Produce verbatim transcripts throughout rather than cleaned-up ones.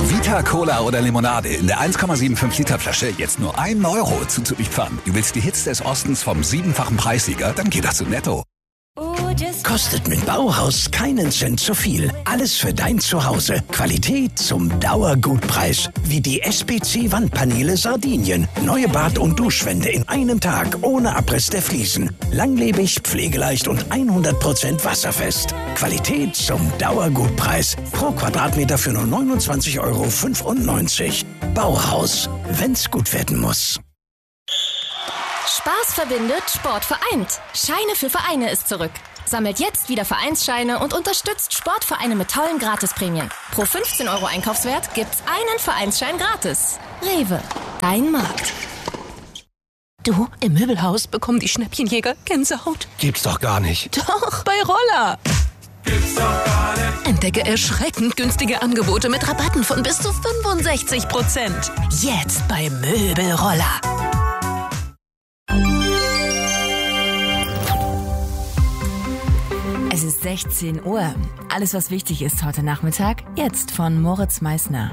Vita, Cola oder Limonade in der eins Komma fünfundsiebzig Liter Flasche jetzt nur einen Euro zuzupfern. Du willst die Hits des Ostens vom siebenfachen Preissieger? Dann geh doch zu Netto. Kostet mit Bauhaus keinen Cent zu viel. Alles für dein Zuhause. Qualität zum Dauergutpreis. Wie die S P C-Wandpaneele Sardinien. Neue Bad- und Duschwände in einem Tag ohne Abriss der Fliesen. Langlebig, pflegeleicht und hundert Prozent wasserfest. Qualität zum Dauergutpreis. Pro Quadratmeter für nur neunundzwanzig Euro fünfundneunzig. Bauhaus. Wenn's gut werden muss. Spaß verbindet, Sport vereint. Scheine für Vereine ist zurück. Sammelt jetzt wieder Vereinsscheine und unterstützt Sportvereine mit tollen Gratisprämien. Pro fünfzehn Euro Einkaufswert gibt's einen Vereinsschein gratis. Rewe, dein Markt. Du, im Möbelhaus bekommen die Schnäppchenjäger Gänsehaut. Gibt's doch gar nicht. Doch, bei Roller. Gibt's doch gar nicht. Entdecke erschreckend günstige Angebote mit Rabatten von bis zu fünfundsechzig Prozent. Jetzt bei Möbelroller. Es ist sechzehn Uhr. Alles, was wichtig ist heute Nachmittag, jetzt von Moritz Meissner.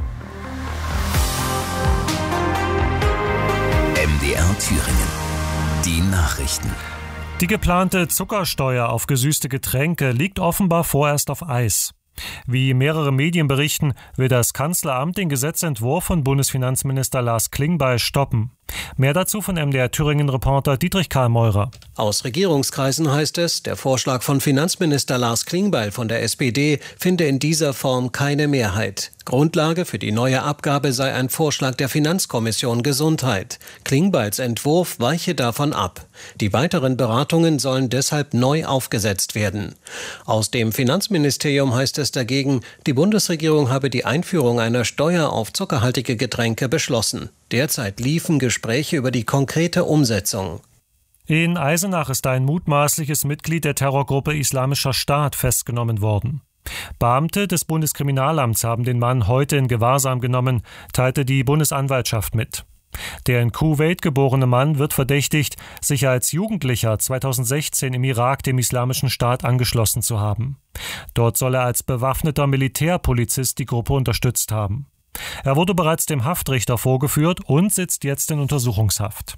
M D R Thüringen. Die Nachrichten. Die geplante Zuckersteuer auf gesüßte Getränke liegt offenbar vorerst auf Eis. Wie mehrere Medien berichten, will das Kanzleramt den Gesetzentwurf von Bundesfinanzminister Lars Klingbeil stoppen. Mehr dazu von M D R Thüringen-Reporter Dietrich Karl Meurer. Aus Regierungskreisen heißt es, der Vorschlag von Finanzminister Lars Klingbeil von der S P D finde in dieser Form keine Mehrheit. Grundlage für die neue Abgabe sei ein Vorschlag der Finanzkommission Gesundheit. Klingbeils Entwurf weiche davon ab. Die weiteren Beratungen sollen deshalb neu aufgesetzt werden. Aus dem Finanzministerium heißt es dagegen, die Bundesregierung habe die Einführung einer Steuer auf zuckerhaltige Getränke beschlossen. Derzeit liefen Gespräche über die konkrete Umsetzung. In Eisenach ist ein mutmaßliches Mitglied der Terrorgruppe Islamischer Staat festgenommen worden. Beamte des Bundeskriminalamts haben den Mann heute in Gewahrsam genommen, teilte die Bundesanwaltschaft mit. Der in Kuwait geborene Mann wird verdächtigt, sich als Jugendlicher zweitausendsechzehn im Irak dem Islamischen Staat angeschlossen zu haben. Dort soll er als bewaffneter Militärpolizist die Gruppe unterstützt haben. Er wurde bereits dem Haftrichter vorgeführt und sitzt jetzt in Untersuchungshaft.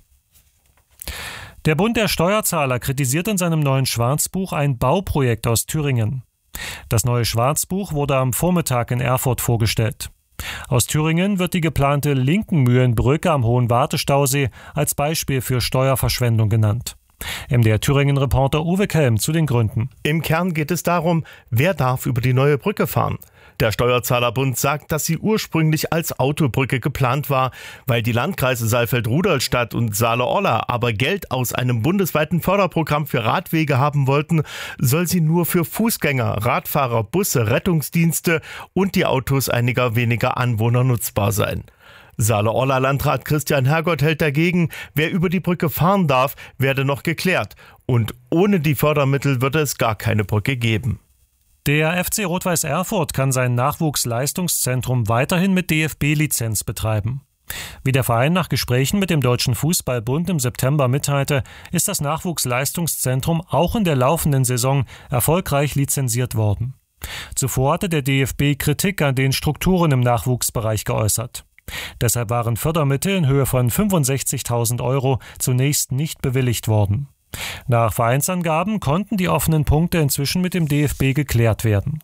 Der Bund der Steuerzahler kritisiert in seinem neuen Schwarzbuch ein Bauprojekt aus Thüringen. Das neue Schwarzbuch wurde am Vormittag in Erfurt vorgestellt. Aus Thüringen wird die geplante Linkenmühlenbrücke am Hohen Wartestausee als Beispiel für Steuerverschwendung genannt. M D R Thüringen-Reporter Uwe Kelm zu den Gründen. Im Kern geht es darum, wer darf über die neue Brücke fahren. Der Steuerzahlerbund sagt, dass sie ursprünglich als Autobrücke geplant war. Weil die Landkreise Saalfeld-Rudolstadt und Saale-Orla aber Geld aus einem bundesweiten Förderprogramm für Radwege haben wollten, soll sie nur für Fußgänger, Radfahrer, Busse, Rettungsdienste und die Autos einiger weniger Anwohner nutzbar sein. Saale-Orla-Landrat Christian Hergott hält dagegen, wer über die Brücke fahren darf, werde noch geklärt. Und ohne die Fördermittel würde es gar keine Brücke geben. Der F C Rot-Weiß Erfurt kann sein Nachwuchsleistungszentrum weiterhin mit D F B-Lizenz betreiben. Wie der Verein nach Gesprächen mit dem Deutschen Fußballbund im September mitteilte, ist das Nachwuchsleistungszentrum auch in der laufenden Saison erfolgreich lizenziert worden. Zuvor hatte der D F B Kritik an den Strukturen im Nachwuchsbereich geäußert. Deshalb waren Fördermittel in Höhe von fünfundsechzigtausend Euro zunächst nicht bewilligt worden. Nach Vereinsangaben konnten die offenen Punkte inzwischen mit dem D F B geklärt werden.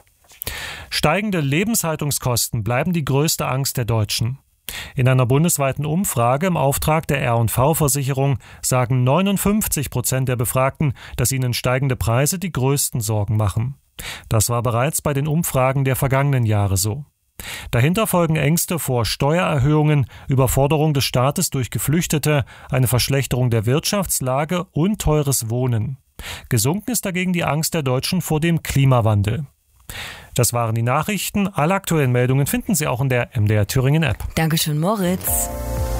Steigende Lebenshaltungskosten bleiben die größte Angst der Deutschen. In einer bundesweiten Umfrage im Auftrag der R und V-Versicherung sagen neunundfünfzig Prozent der Befragten, dass ihnen steigende Preise die größten Sorgen machen. Das war bereits bei den Umfragen der vergangenen Jahre so. Dahinter folgen Ängste vor Steuererhöhungen, Überforderung des Staates durch Geflüchtete, eine Verschlechterung der Wirtschaftslage und teures Wohnen. Gesunken ist dagegen die Angst der Deutschen vor dem Klimawandel. Das waren die Nachrichten. Alle aktuellen Meldungen finden Sie auch in der M D R Thüringen App. Dankeschön, Moritz.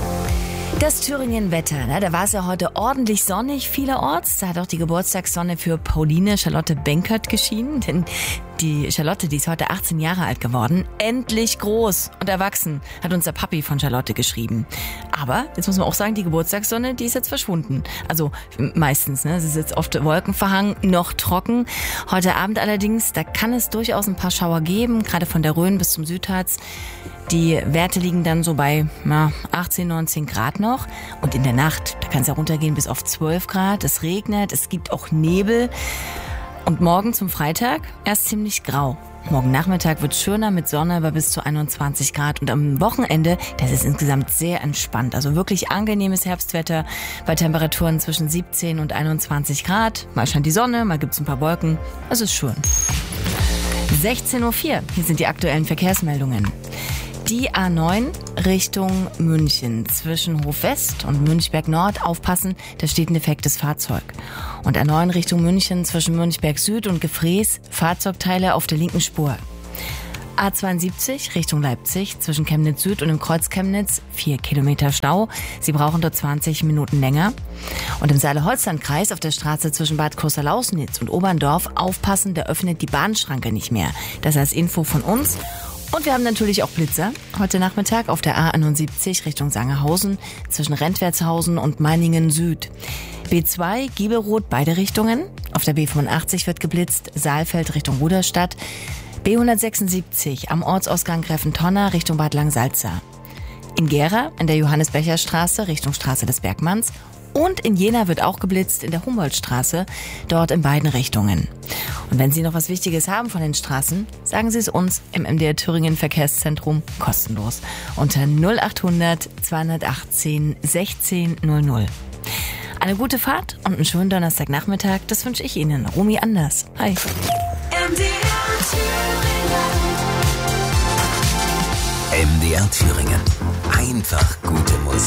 Das Thüringen-Wetter, ne? Da war es ja heute ordentlich sonnig vielerorts. Da hat auch die Geburtstagssonne für Pauline Charlotte Benkert geschienen. Denn Die Charlotte, die ist heute achtzehn Jahre alt geworden. Endlich groß und erwachsen, hat uns der Papi von Charlotte geschrieben. Aber, jetzt muss man auch sagen, die Geburtstagssonne, die ist jetzt verschwunden. Also meistens, ne? Es ist jetzt oft wolkenverhangen, noch trocken. Heute Abend allerdings, da kann es durchaus ein paar Schauer geben, gerade von der Rhön bis zum Südharz. Die Werte liegen dann so bei na, achtzehn, neunzehn Grad noch. Und in der Nacht, da kann es ja runtergehen bis auf zwölf Grad. Es regnet, es gibt auch Nebel. Und morgen zum Freitag erst ziemlich grau. Morgen Nachmittag wird schöner mit Sonne bei bis zu einundzwanzig Grad. Und am Wochenende, das ist insgesamt sehr entspannt. Also wirklich angenehmes Herbstwetter bei Temperaturen zwischen siebzehn und einundzwanzig Grad. Mal scheint die Sonne, mal gibt's ein paar Wolken. Es ist schön. sechzehn Uhr vier, hier sind die aktuellen Verkehrsmeldungen. Die A neun Richtung München zwischen Hof West und Münchberg Nord aufpassen, da steht ein defektes Fahrzeug. Und A neun Richtung München zwischen Münchberg Süd und Gefrees, Fahrzeugteile auf der linken Spur. A zweiundsiebzig Richtung Leipzig zwischen Chemnitz Süd und dem Kreuz Chemnitz, vier Kilometer Stau. Sie brauchen dort zwanzig Minuten länger. Und im Saale-Holstein-Kreis auf der Straße zwischen Bad Kursa-Lausnitz und Oberndorf aufpassen, da öffnet die Bahnschranke nicht mehr. Das als Info von uns. Und wir haben natürlich auch Blitzer. Heute Nachmittag auf der A einundsiebzig Richtung Sangerhausen zwischen Rentwertshausen und Meiningen Süd. B zwei, Giebelroth, beide Richtungen. Auf der B fünfundachtzig wird geblitzt, Saalfeld Richtung Ruderstadt. B hundertsechsundsiebzig am Ortsausgang Greffentonner Richtung Bad Langsalza. In Gera in der Johannes-Becher-Straße Richtung Straße des Bergmanns. Und in Jena wird auch geblitzt in der Humboldtstraße, dort in beiden Richtungen. Und wenn Sie noch was Wichtiges haben von den Straßen, sagen Sie es uns im M D R Thüringen Verkehrszentrum kostenlos unter null achthundert zweihundertachtzehn sechzehn null null. Eine gute Fahrt und einen schönen Donnerstagnachmittag, das wünsche ich Ihnen. Romy Anders. Hi. M D R Thüringen. M D R Thüringen. Einfach gute Musik.